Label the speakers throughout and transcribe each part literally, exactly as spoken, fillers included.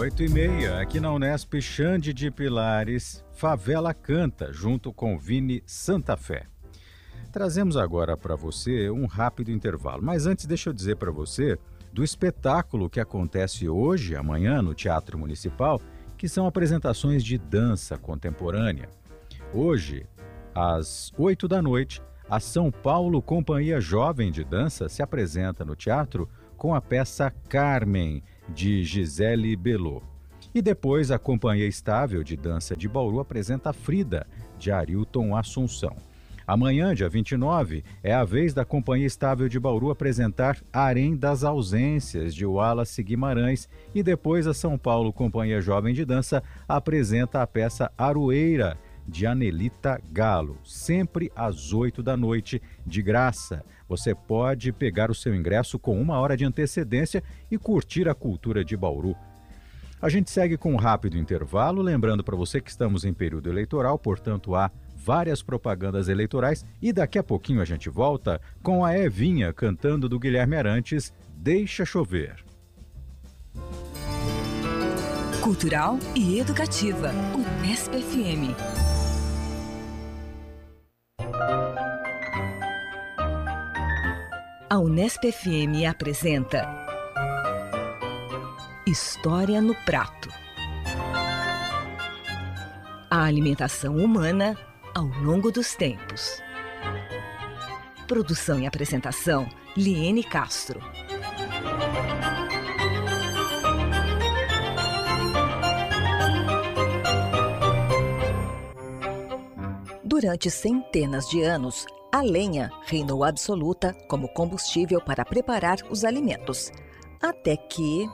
Speaker 1: oito e meia, aqui na Unesp, Xande de Pilares, Favela Canta, junto com Vini Santa Fé. Trazemos agora para você um rápido intervalo, mas antes deixa eu dizer para você do espetáculo que acontece hoje, amanhã, no Teatro Municipal, que são apresentações de dança contemporânea. Hoje, às oito da noite, a São Paulo Companhia Jovem de Dança se apresenta no teatro com a peça Carmen, de Gisele Belot. E depois a Companhia Estável de Dança de Bauru apresenta Frida, de Arilton Assunção. Amanhã, dia vinte e nove, é a vez da Companhia Estável de Bauru apresentar Harém das Ausências, de Wallace Guimarães, e depois a São Paulo Companhia Jovem de Dança apresenta a peça Aroeira, de Anelita Galo, sempre às oito da noite, de graça. Você pode pegar o seu ingresso com uma hora de antecedência e curtir a cultura de Bauru. A gente segue com um rápido intervalo, lembrando para você que estamos em período eleitoral, portanto há várias propagandas eleitorais, e daqui a pouquinho a gente volta com a Evinha cantando do Guilherme Arantes, Deixa Chover.
Speaker 2: Cultural e educativa, Unesp F M. A Unesp F M apresenta História no Prato. A alimentação humana ao longo dos tempos. Produção e apresentação, Liene Castro. Durante centenas de anos, a lenha reinou absoluta como combustível para preparar os alimentos. Até que...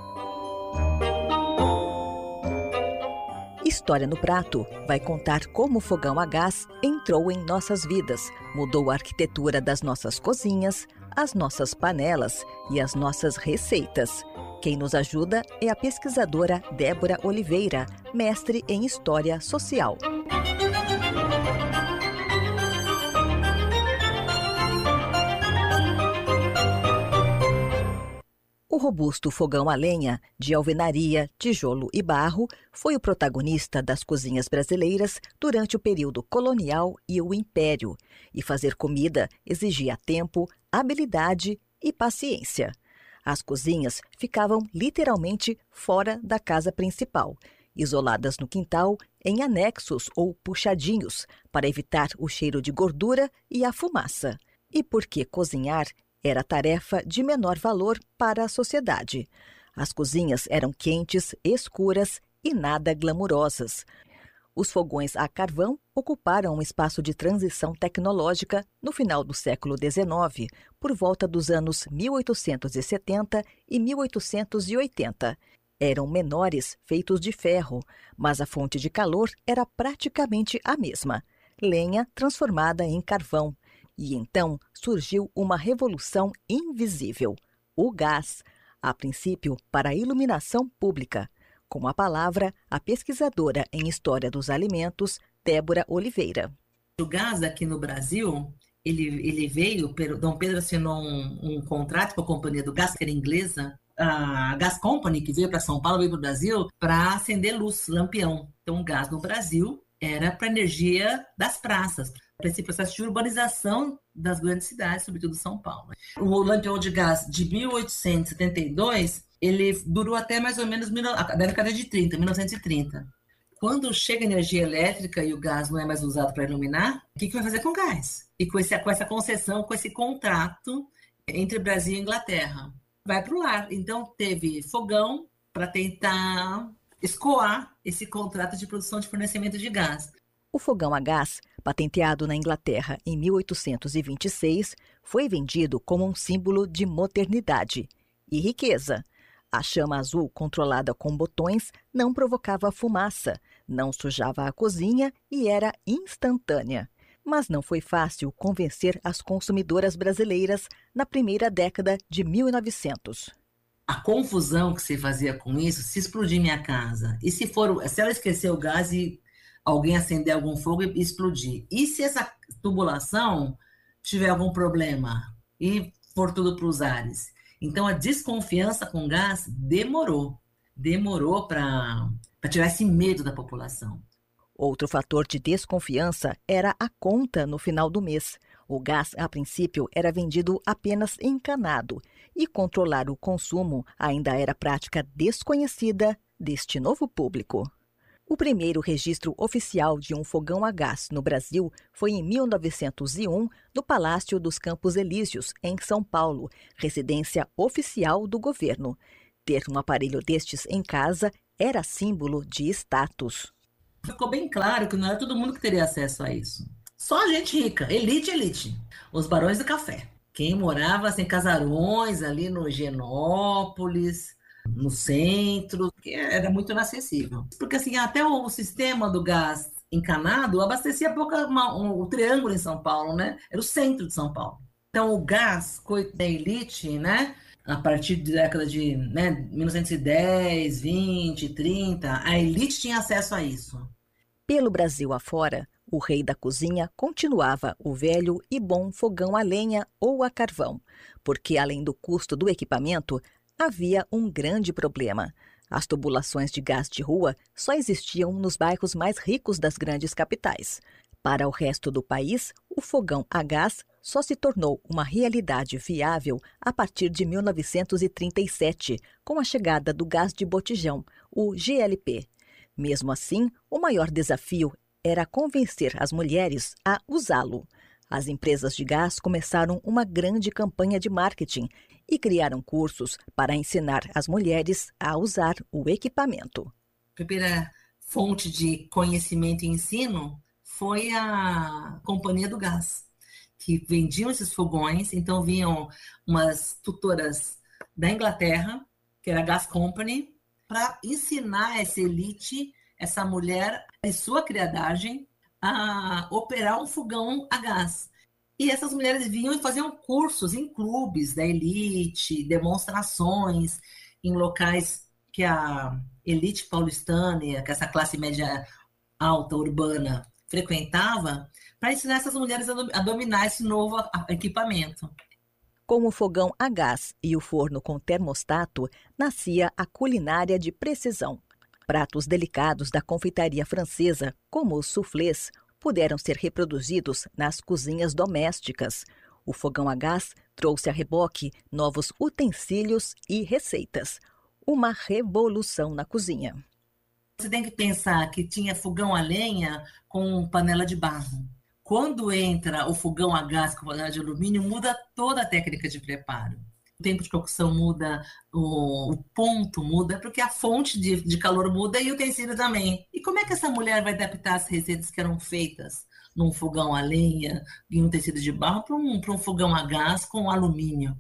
Speaker 2: História no Prato vai contar como o fogão a gás entrou em nossas vidas, mudou a arquitetura das nossas cozinhas, as nossas panelas e as nossas receitas. Quem nos ajuda é a pesquisadora Débora Oliveira, mestre em História Social. O robusto fogão a lenha, de alvenaria, tijolo e barro, foi o protagonista das cozinhas brasileiras durante o período colonial e o Império, e fazer comida exigia tempo, habilidade e paciência. As cozinhas ficavam literalmente fora da casa principal, isoladas no quintal, em anexos ou puxadinhos, para evitar o cheiro de gordura e a fumaça. E porque cozinhar era tarefa de menor valor para a sociedade. As cozinhas eram quentes, escuras e nada glamurosas. Os fogões a carvão ocuparam um espaço de transição tecnológica no final do século dezenove, por volta dos anos mil oitocentos e setenta e mil oitocentos e oitenta. Eram menores, feitos de ferro, mas a fonte de calor era praticamente a mesma: lenha transformada em carvão. E então surgiu uma revolução invisível: o gás, a princípio para a iluminação pública. Com a palavra, a pesquisadora em História dos Alimentos, Débora Oliveira.
Speaker 3: O gás aqui no Brasil, ele, ele veio, Dom Pedro assinou um, um contrato com a Companhia do Gás, que era inglesa, a Gas Company, que veio para São Paulo, veio para o Brasil, para acender luz, lampião. Então o gás no Brasil era para a energia das praças, para esse processo de urbanização das grandes cidades, sobretudo São Paulo. O lampião de gás de mil oitocentos e setenta e dois, ele durou até mais ou menos a década de trinta, mil novecentos e trinta. Quando chega a energia elétrica e o gás não é mais usado para iluminar, o que, que vai fazer com o gás? E com, esse, com essa concessão, com esse contrato entre Brasil e Inglaterra, vai para o lar. Então teve fogão para tentar escoar esse contrato de produção de fornecimento de gás.
Speaker 2: O fogão a gás, patenteado na Inglaterra em mil oitocentos e vinte e seis, foi vendido como um símbolo de modernidade e riqueza. A chama azul, controlada com botões, não provocava fumaça, não sujava a cozinha e era instantânea. Mas não foi fácil convencer as consumidoras brasileiras na primeira década de mil e novecentos.
Speaker 3: A confusão que se fazia com isso, se explodir minha casa, e se for, se ela esquecer o gás e alguém acender algum fogo e explodir. E se essa tubulação tiver algum problema e for tudo para os ares? Então, a desconfiança com gás demorou. demorou para tirar esse medo da população.
Speaker 2: Outro fator de desconfiança era a conta no final do mês. O gás, a princípio, era vendido apenas encanado e controlar o consumo ainda era prática desconhecida deste novo público. O primeiro registro oficial de um fogão a gás no Brasil foi em mil novecentos e um, no Palácio dos Campos Elíseos, em São Paulo, residência oficial do governo. Ter um aparelho destes em casa era símbolo de status.
Speaker 3: Ficou bem claro que não era todo mundo que teria acesso a isso. Só a gente rica, elite, elite. Os barões do café. Quem morava assim, em casarões ali no Higienópolis, no centro, que era muito inacessível. Porque assim, até o sistema do gás encanado abastecia pouca, uma, um, o Triângulo em São Paulo, né? Era o centro de São Paulo. Então o gás da elite, né? A partir da década de né, mil novecentos e dez, vinte, trinta, a elite tinha acesso a isso.
Speaker 2: Pelo Brasil afora, o rei da cozinha continuava o velho e bom fogão a lenha ou a carvão, porque além do custo do equipamento, havia um grande problema. As tubulações de gás de rua só existiam nos bairros mais ricos das grandes capitais. Para o resto do país, o fogão a gás só se tornou uma realidade viável a partir de mil novecentos e trinta e sete, com a chegada do gás de botijão, o G L P. Mesmo assim, o maior desafio era convencer as mulheres a usá-lo. As empresas de gás começaram uma grande campanha de marketing e criaram cursos para ensinar as mulheres a usar o equipamento.
Speaker 3: A primeira fonte de conhecimento e ensino foi a Companhia do Gás, que vendiam esses fogões. Então vinham umas tutoras da Inglaterra, que era a Gas Company, para ensinar essa elite, essa mulher e sua criadagem, a operar um fogão a gás. E essas mulheres vinham e faziam cursos em clubes da elite, demonstrações em locais que a elite paulistana, que essa classe média alta, urbana, frequentava, para ensinar essas mulheres a dominar esse novo equipamento.
Speaker 2: Com o fogão a gás e o forno com termostato, nascia a culinária de precisão. Pratos delicados da confeitaria francesa, como os soufflés, puderam ser reproduzidos nas cozinhas domésticas. O fogão a gás trouxe a reboque novos utensílios e receitas. Uma revolução na cozinha.
Speaker 3: Você tem que pensar que tinha fogão a lenha com panela de barro. Quando entra o fogão a gás com panela de alumínio, muda toda a técnica de preparo. O tempo de cocção muda, o, o ponto muda, porque a fonte de, de calor muda e o utensílio também. E como é que essa mulher vai adaptar as receitas que eram feitas num fogão a lenha, em um tecido de barro, para um, para um fogão a gás com alumínio?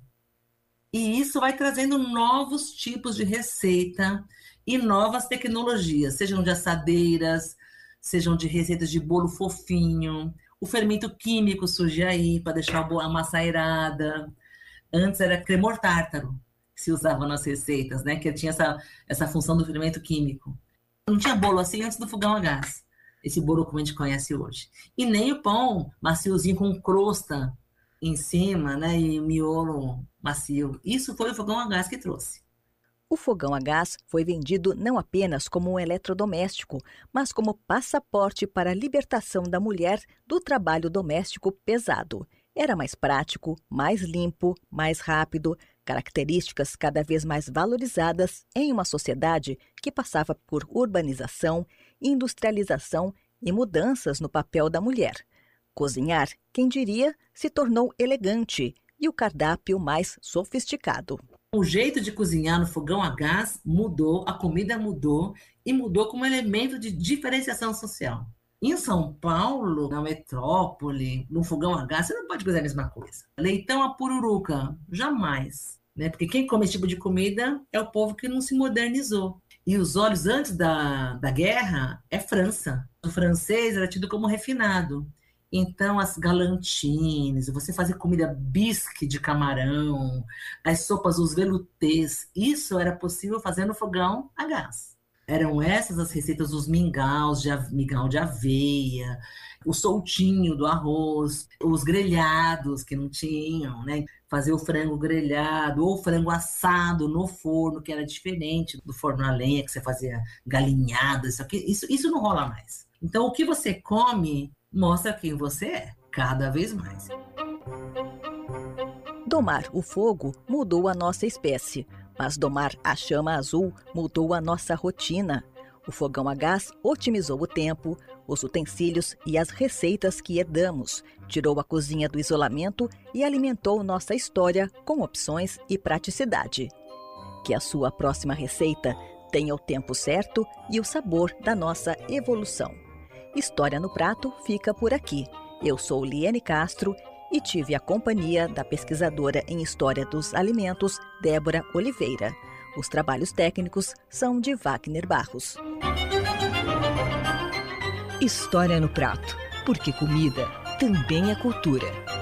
Speaker 3: E isso vai trazendo novos tipos de receita e novas tecnologias, sejam de assadeiras, sejam de receitas de bolo fofinho. O fermento químico surge aí para deixar a massa aerada. Antes era cremor tártaro que se usava nas receitas, né? Que tinha essa, essa função do fermento químico. Não tinha bolo assim antes do fogão a gás. Esse bolo como a gente conhece hoje. E nem o pão maciozinho com crosta em cima, né? E miolo macio. Isso foi o fogão a gás que trouxe.
Speaker 2: O fogão a gás foi vendido não apenas como um eletrodoméstico, mas como passaporte para a libertação da mulher do trabalho doméstico pesado. Era mais prático, mais limpo, mais rápido, características cada vez mais valorizadas em uma sociedade que passava por urbanização, industrialização e mudanças no papel da mulher. Cozinhar, quem diria, se tornou elegante e o cardápio mais sofisticado.
Speaker 3: O jeito de cozinhar no fogão a gás mudou, a comida mudou e mudou como elemento de diferenciação social. Em São Paulo, na metrópole, no fogão a gás, você não pode fazer a mesma coisa. Leitão a pururuca, jamais. Né? Porque quem come esse tipo de comida é o povo que não se modernizou. E os olhos antes da, da guerra é França. O francês era tido como refinado. Então, as galantines, você fazer comida bisque de camarão, as sopas, os velutês, isso era possível fazer no fogão a gás. Eram essas as receitas dos mingaus, de mingau de aveia, o soltinho do arroz, os grelhados que não tinham, né? Fazer o frango grelhado ou frango assado no forno, que era diferente do forno a lenha, que você fazia galinhada, isso aqui, isso, isso não rola mais. Então, o que você come mostra quem você é, cada vez mais.
Speaker 2: Domar o fogo mudou a nossa espécie, mas domar a chama azul mudou a nossa rotina. O fogão a gás otimizou o tempo, os utensílios e as receitas que herdamos, tirou a cozinha do isolamento e alimentou nossa história com opções e praticidade. Que a sua próxima receita tenha o tempo certo e o sabor da nossa evolução. História no Prato fica por aqui. Eu sou Liane Castro e tive a companhia da pesquisadora em História dos Alimentos, Débora Oliveira. Os trabalhos técnicos são de Wagner Barros. História no Prato, porque comida também é cultura.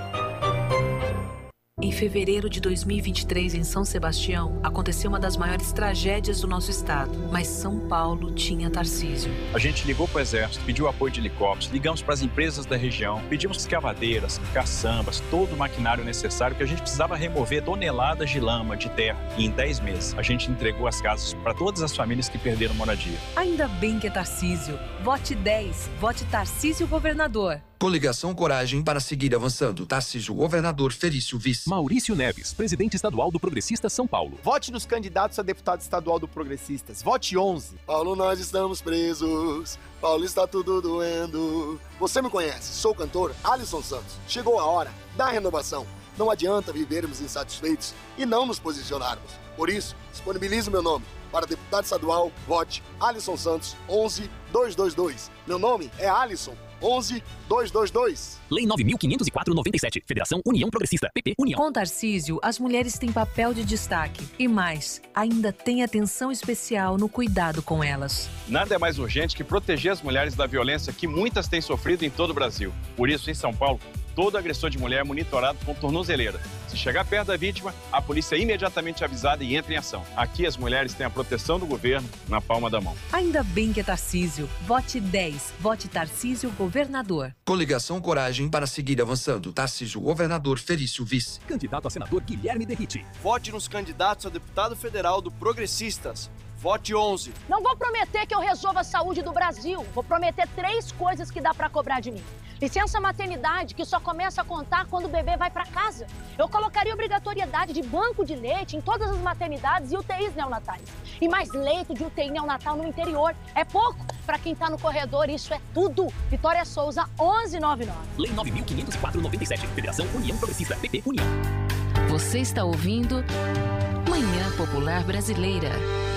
Speaker 4: Em fevereiro de dois mil e vinte e três, em São Sebastião, aconteceu uma das maiores tragédias do nosso estado. Mas São Paulo tinha Tarcísio.
Speaker 5: A gente ligou para o Exército, pediu apoio de helicópteros, ligamos para as empresas da região, pedimos escavadeiras, caçambas, todo o maquinário necessário que a gente precisava remover toneladas de lama, de terra. E em dez meses, a gente entregou as casas para todas as famílias que perderam moradia.
Speaker 4: Ainda bem que é Tarcísio. Vote dez. Vote Tarcísio Governador.
Speaker 6: Coligação Coragem para seguir avançando. Tarcísio Governador, Felício Vice.
Speaker 7: Maurício Neves, presidente estadual do Progressistas São Paulo.
Speaker 8: Vote nos candidatos a deputado estadual do Progressistas. Vote onze.
Speaker 9: Paulo, nós estamos presos. Paulo, está tudo doendo. Você me conhece, sou o cantor Alisson Santos. Chegou a hora da renovação. Não adianta vivermos insatisfeitos e não nos posicionarmos. Por isso, disponibilizo meu nome. Para deputado estadual, vote Alisson Santos, onze dois dois dois. Meu nome é Alisson, onze dois dois dois.
Speaker 7: Lei nove mil quinhentos e quatro noventa e sete. Federação União Progressista. P P União.
Speaker 4: Com Tarcísio, as mulheres têm papel de destaque. E mais, ainda tem atenção especial no cuidado com elas.
Speaker 5: Nada é mais urgente que proteger as mulheres da violência que muitas têm sofrido em todo o Brasil. Por isso, em São Paulo, todo agressor de mulher é monitorado com tornozeleira. Se chegar perto da vítima, a polícia é imediatamente avisada e entra em ação. Aqui as mulheres têm a proteção do governo na palma da mão.
Speaker 4: Ainda bem que é Tarcísio. Vote dez. Vote Tarcísio Governador.
Speaker 6: Coligação Coragem para seguir avançando. Tarcísio Governador, Felício Vice.
Speaker 7: Candidato a senador Guilherme Derrite.
Speaker 8: Vote nos candidatos a deputado federal do Progressistas. Vote onze.
Speaker 10: Não vou prometer que eu resolva a saúde do Brasil. Vou prometer três coisas que dá pra cobrar de mim. Licença maternidade, que só começa a contar quando o bebê vai pra casa. Eu colocaria obrigatoriedade de banco de leite em todas as maternidades e U T Is neonatais. E mais leito de U T I neonatal no interior. É pouco pra quem tá no corredor, isso é tudo. Vitória Souza, onze noventa e nove.
Speaker 7: Lei nove mil quinhentos e quatro noventa e sete. Federação União Progressista. P P União.
Speaker 4: Você está ouvindo Manhã Popular Brasileira.